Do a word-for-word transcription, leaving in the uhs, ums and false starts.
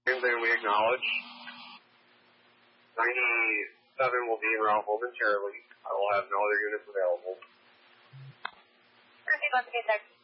Same thing we acknowledge. ninety-seven will be en route momentarily. I will have no other units available. Let's get that.